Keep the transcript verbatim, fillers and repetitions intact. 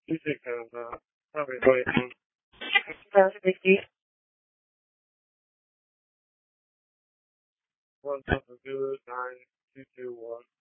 Two six seven five. Probably twenty. Five sixty. One something good. Nine two two one.